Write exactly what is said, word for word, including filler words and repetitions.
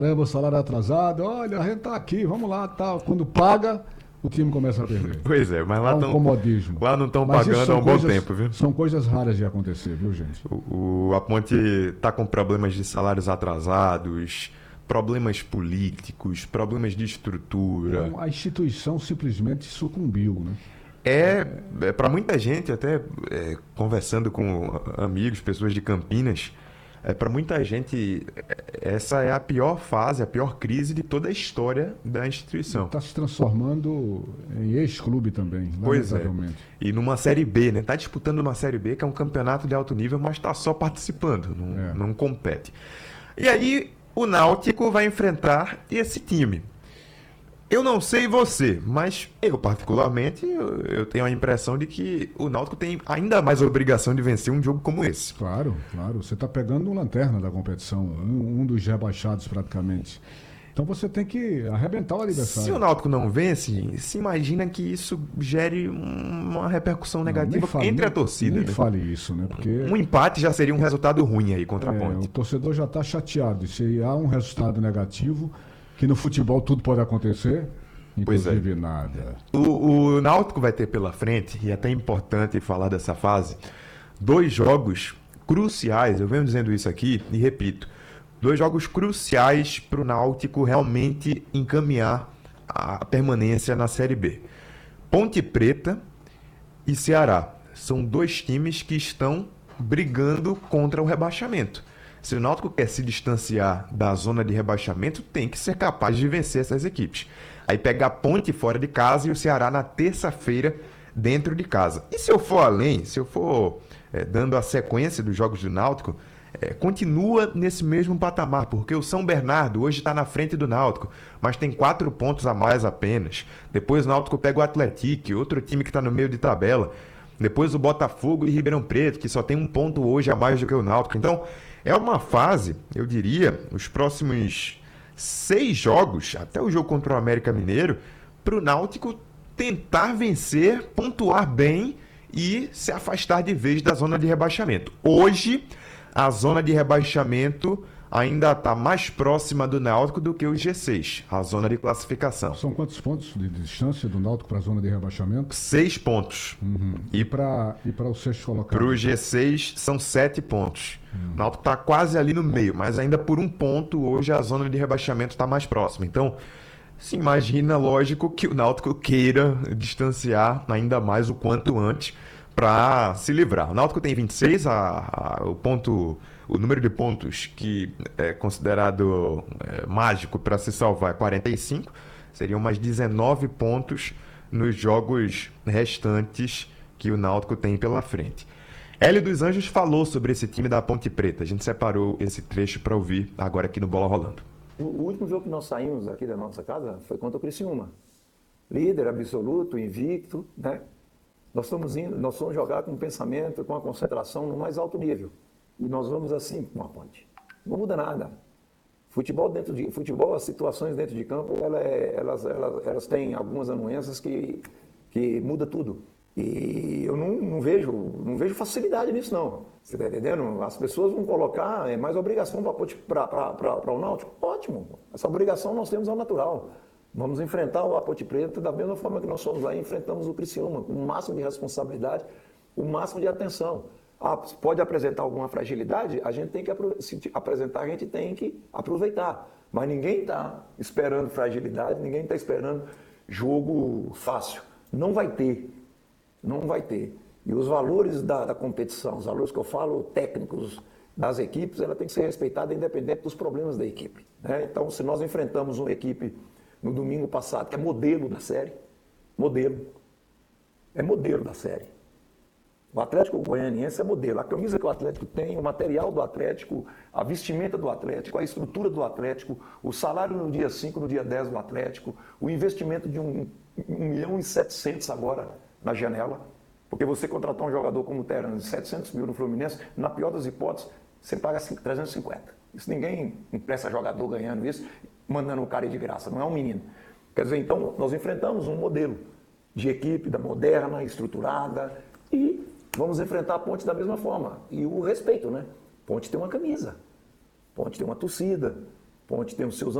leva o salário atrasado, olha, a gente tá aqui, vamos lá, tal. Quando paga, o time começa a perder. Pois é, mas lá, Há um tão, comodismo. lá não estão Mas isso pagando há são um bom coisas, tempo, viu? são coisas raras de acontecer, viu, gente? O, o- a Ponte está com problemas de salários atrasados, problemas políticos, problemas de estrutura. Então, a instituição simplesmente sucumbiu, né? É, é para muita gente, até é, conversando com amigos, pessoas de Campinas, é, para muita gente, é, essa é a pior fase, a pior crise de toda a história da instituição. Está se transformando em ex-clube também, Pois é. lamentavelmente. E numa Série B, né? Tá disputando uma Série B, que é um campeonato de alto nível, mas está só participando, não, É. não compete. E aí, o Náutico vai enfrentar esse time. Eu não sei você, mas eu particularmente, eu, eu tenho a impressão de que o Náutico tem ainda mais a obrigação de vencer um jogo como esse. Claro, claro. Você está pegando um lanterna da competição, um, um dos rebaixados praticamente. Então você tem que arrebentar o adversário. Se o Náutico não vence, se imagina que isso gere uma repercussão Não, negativa nem fale- entre a nem- torcida. Nem né? fale isso, né? Porque Um empate já seria um resultado ruim aí contra a é, Ponte. o torcedor já está chateado. Se há um resultado negativo, que no futebol tudo pode acontecer, Pois é. inclusive nada. O, o Náutico vai ter pela frente, e é até importante falar dessa fase, dois jogos cruciais, eu venho dizendo isso aqui e repito, dois jogos cruciais para o Náutico realmente encaminhar a permanência na Série B. Ponte Preta e Ceará são dois times que estão brigando contra o rebaixamento. Se o Náutico quer se distanciar da zona de rebaixamento, tem que ser capaz de vencer essas equipes. Aí pega a Ponte fora de casa e o Ceará na terça-feira dentro de casa. E se eu for além, se eu for é, dando a sequência dos jogos do Náutico, é, continua nesse mesmo patamar, porque o São Bernardo hoje está na frente do Náutico, mas tem quatro pontos a mais apenas. Depois o Náutico pega o Atlético, outro time que está no meio de tabela. Depois o Botafogo e Ribeirão Preto, que só tem um ponto hoje a mais do que o Náutico. Então, é uma fase, eu diria, os próximos seis jogos, até o jogo contra o América Mineiro, para o Náutico tentar vencer, pontuar bem e se afastar de vez da zona de rebaixamento. Hoje, a zona de rebaixamento ainda está mais próxima do Náutico do que o G seis, a zona de classificação. São quantos pontos de distância do Náutico para a zona de rebaixamento? Seis pontos. Uhum. E para e para o sexto colocado? Para o G seis são sete pontos. O Náutico está quase ali no meio, mas ainda por um ponto hoje a zona de rebaixamento está mais próxima. Então, se imagina, lógico, que o Náutico queira distanciar ainda mais o quanto antes para se livrar. O Náutico tem vinte e seis, a, a, o, ponto, o número de pontos que é considerado é, mágico para se salvar é quarenta e cinco, seriam mais dezenove pontos nos jogos restantes que o Náutico tem pela frente. Hélio dos Anjos falou sobre esse time da Ponte Preta. A gente separou esse trecho para ouvir agora aqui no Bola Rolando. O último jogo que nós saímos aqui da nossa casa foi contra o Criciúma. Líder absoluto, invicto, né? Nós estamos indo, nós vamos jogar com pensamento, com a concentração no mais alto nível. E nós vamos assim com a Ponte. Não muda nada. Futebol dentro de futebol, as situações dentro de campo, ela é, elas, elas, elas têm algumas anuências que que muda tudo. E eu não, não vejo, não vejo facilidade nisso não. Você está entendendo? As pessoas vão colocar é mais obrigação para o Náutico. Ótimo. Essa obrigação nós temos ao natural. Vamos enfrentar o Ponte Preta da mesma forma que nós fomos lá e enfrentamos o Criciúma, com o máximo de responsabilidade, o máximo de atenção. Ah, pode apresentar alguma fragilidade, a gente tem que se apresentar, a gente tem que aproveitar. Mas ninguém está esperando fragilidade, ninguém está esperando jogo fácil. Não vai ter, não vai ter. E os valores da, da competição, os valores que eu falo técnicos das equipes, ela tem que ser respeitada independente dos problemas da equipe, né? Então, se nós enfrentamos uma equipe no domingo passado, que é modelo da série, modelo, é modelo da série. O Atlético Goianiense é modelo. A camisa que o Atlético tem, o material do Atlético, a vestimenta do Atlético, a estrutura do Atlético, o salário no dia cinco, no dia dez do Atlético, o investimento de um, um milhão e setecentos agora na janela. Porque você contratar um jogador como o Terano de setecentos mil no Fluminense, na pior das hipóteses, você paga trezentos e cinquenta. Isso ninguém empresta jogador ganhando isso, mandando o cara ir de graça, não é um menino. Quer dizer, então, nós enfrentamos um modelo de equipe da moderna, estruturada, e vamos enfrentar a Ponte da mesma forma. E o respeito, né? Ponte tem uma camisa, Ponte tem uma torcida, Ponte tem os seus